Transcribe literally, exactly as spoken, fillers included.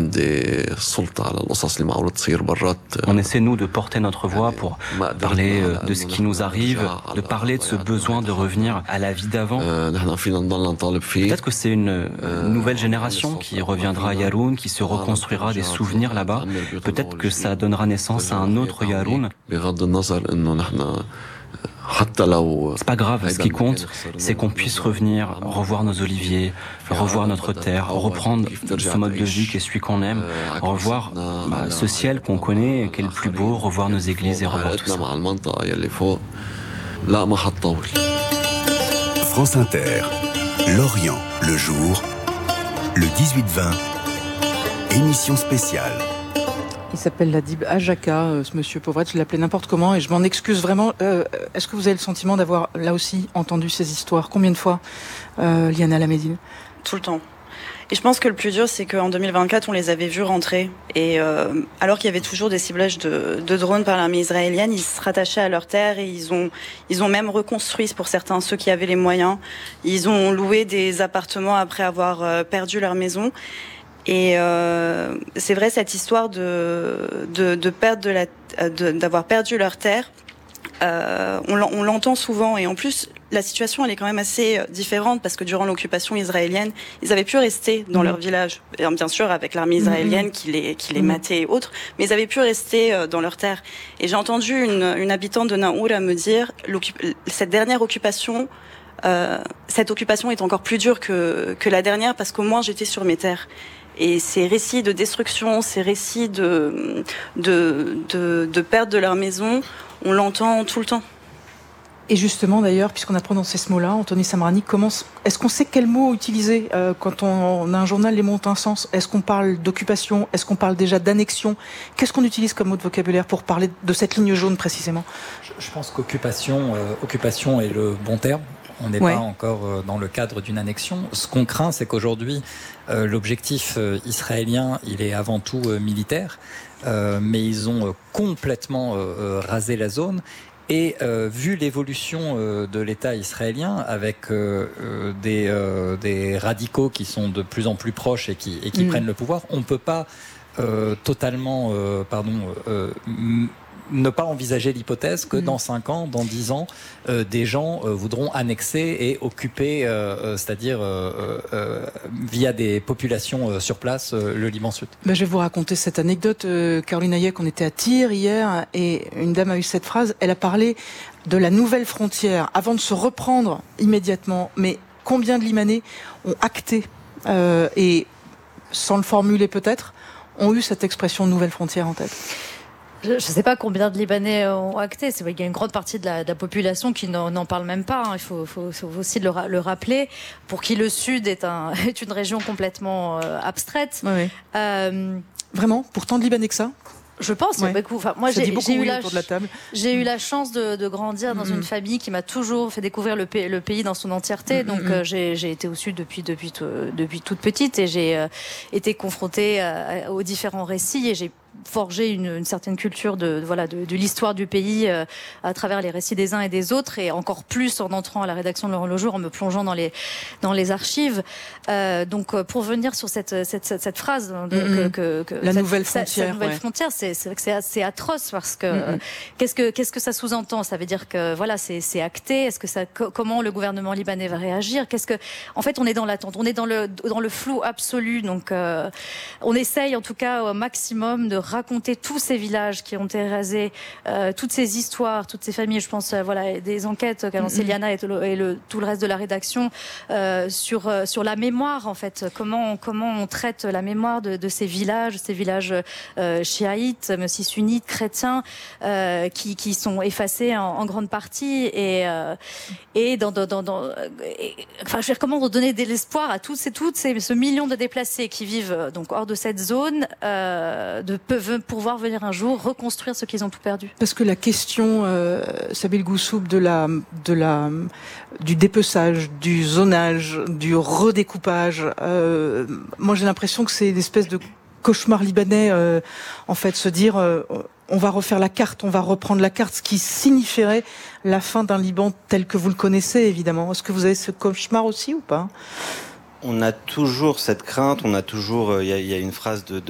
On essaie, nous, de porter notre voix pour parler de ce qui nous arrive, de parler de ce besoin de revenir à la vie d'avant. Peut-être que c'est une nouvelle génération qui reviendra à Yaroun, qui se reconstruira des souvenirs là-bas. Peut-être que ça donnera naissance à un autre Yaroun. C'est pas grave, ce qui compte, c'est qu'on puisse revenir, revoir nos oliviers, revoir notre terre, reprendre ce mode de vie qui est celui qu'on aime, revoir bah, ce ciel qu'on connaît, qui est le plus beau, revoir nos églises et revoir tout ça. France Inter, Lorient, le jour, le dix-huit vingt, émission spéciale. Il s'appelle Ladib Ajaka, ce monsieur Pauvrette, je l'appelais n'importe comment et je m'en excuse vraiment. Euh, est-ce que vous avez le sentiment d'avoir là aussi entendu ces histoires? Combien de fois, euh, Liana Lamedine? Tout le temps. Et je pense que le plus dur, c'est qu'en deux mille vingt-quatre, on les avait vus rentrer. Et euh, alors qu'il y avait toujours des ciblages de, de drones par l'armée israélienne, ils se rattachaient à leur terre et ils ont, ils ont même reconstruit, pour certains, ceux qui avaient les moyens. Ils ont loué des appartements après avoir euh, perdu leur maison. Et euh, c'est vrai, cette histoire de, de, de perdre de la, de, d'avoir perdu leur terre, euh, on, on l'entend souvent. Et en plus, la situation, elle est quand même assez différente parce que durant l'occupation israélienne, ils avaient pu rester dans mmh. leur village. Bien sûr, avec l'armée israélienne mmh. qui les, qui les mmh. matait et autres, mais ils avaient pu rester dans leur terre. Et j'ai entendu une, une habitante de Naoura me dire, cette dernière occupation, euh, cette occupation est encore plus dure que, que la dernière parce qu'au moins j'étais sur mes terres. Et ces récits de destruction, ces récits de, de, de, de perte de leur maison, on l'entend tout le temps. Et justement, d'ailleurs, puisqu'on a prononcé ce mot-là, Anthony Samrani, comment, est-ce qu'on sait quel mot utiliser euh, quand on, on a un journal, les mots ont un sens? Est-ce qu'on parle d'occupation? Est-ce qu'on parle déjà d'annexion? Qu'est-ce qu'on utilise comme mot de vocabulaire pour parler de cette ligne jaune précisément? Je, je pense qu'occupation euh, occupation est le bon terme. On n'est ouais. pas encore dans le cadre d'une annexion. Ce qu'on craint, c'est qu'aujourd'hui, euh, l'objectif euh, israélien, il est avant tout euh, militaire, euh, mais ils ont euh, complètement euh, rasé la zone. Et euh, vu l'évolution euh, de l'État israélien, avec euh, euh, des, euh, des radicaux qui sont de plus en plus proches et qui, et qui mmh. prennent le pouvoir, on ne peut pas euh, totalement, euh, pardon, euh, m- ne pas envisager l'hypothèse que mmh. dans cinq ans, dans dix ans, euh, des gens euh, voudront annexer et occuper, euh, euh, c'est-à-dire euh, euh, via des populations euh, sur place, euh, le Liban Sud. Ben, je vais vous raconter cette anecdote. Euh, Caroline Hayek, on était à Tyr hier et une dame a eu cette phrase. Elle a parlé de la nouvelle frontière avant de se reprendre immédiatement. Mais combien de Libanais ont acté euh, et, sans le formuler peut-être, ont eu cette expression nouvelle frontière en tête? Je ne sais pas combien de Libanais ont acté. C'est vrai qu'il y a une grande partie de la, de la population qui n'en, n'en parle même pas. Hein. Il faut, faut, faut aussi le, le rappeler. Pour qui le Sud est, un, est une région complètement euh, abstraite. Oui, oui. Euh, Vraiment? Pour tant de Libanais que ça? Je pense. Ouais. Beaucoup, enfin, moi, j'ai, j'ai, eu oui la ch- la, j'ai eu la chance de, de grandir dans mmh. une famille qui m'a toujours fait découvrir le, pays, le pays dans son entièreté. Mmh. Donc, euh, j'ai, j'ai été au Sud depuis, depuis, depuis toute petite et j'ai euh, été confrontée à, aux différents récits et j'ai forger une, une certaine culture de voilà de, de l'histoire du pays euh, à travers les récits des uns et des autres et encore plus en entrant à la rédaction de Lorient le jour en me plongeant dans les dans les archives euh, donc pour venir sur cette cette cette, cette phrase de, mmh. que, que, que la cette, nouvelle cette, frontière cette nouvelle ouais. frontière c'est c'est c'est, c'est atroce parce que mmh. euh, qu'est-ce que qu'est-ce que ça sous-entend? Ça veut dire que voilà c'est c'est acté. Est-ce que ça co- comment le gouvernement libanais va réagir? Qu'est-ce que en fait on est dans l'attente, on est dans le dans le flou absolu. Donc euh, on essaye en tout cas au maximum de raconter tous ces villages qui ont été rasés, euh, toutes ces histoires, toutes ces familles. Je pense, euh, voilà, des enquêtes qu'a lancé Liana et, le, et le, tout le reste de la rédaction euh, sur euh, sur la mémoire en fait. Comment comment on traite la mémoire de, de ces villages, ces villages euh, chiites, mais aussi sunnites, chrétiens, euh, qui qui sont effacés en, en grande partie et euh, et dans dans dans, dans et, enfin je veux dire, comment donner de l'espoir à tous et toutes ces ce million de déplacés qui vivent donc hors de cette zone euh, de peuvent pouvoir venir un jour reconstruire ce qu'ils ont tout perdu. Parce que la question, euh, Sabil Goussoub, de la, de la, du dépeçage, du zonage, du redécoupage, euh, moi j'ai l'impression que c'est une espèce de cauchemar libanais, euh, en fait, se dire euh, on va refaire la carte, on va reprendre la carte, ce qui signifierait la fin d'un Liban tel que vous le connaissez, évidemment. Est-ce que vous avez ce cauchemar aussi ou pas ? On a toujours cette crainte, on a toujours, il y a, il y a une phrase de, de